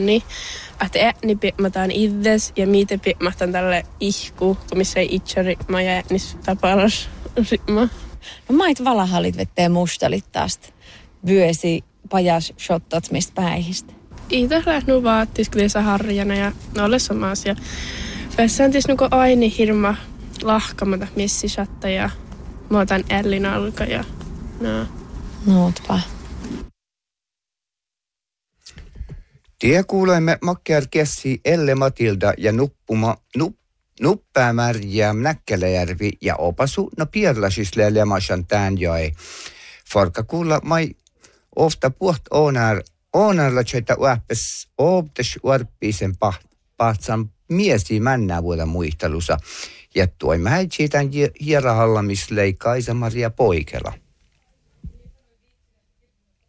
Niin, että ääni pimmataan itses ja miten pimmataan tälle ihku, kun missä ei itse rikma ja äänis tapalas rikma. No mait valahallit vettee mustalit tästä vyösi pajas shottat mistä päihistä. Itse lähnu vaattis kyllä harjana ja noille samas ja vessään tis nuko aini hirma lahkamata missisatta ja mä otan ällin alka ja no. Nootpa. Tie kuulemme Makkar Kessi, Elle Matilda ja Nuppäämärjä Näkkäläjärvi ja opasu no pierlasisle lemasan tän joi. Forka kuulla mai ofta puht onarla tjöitä uäppes optes uarppisen pahtsan miesi männää vuoda muistelussa. Ja tuoimme häitsitään hierahallamislei Kaisa-Maria Poikela.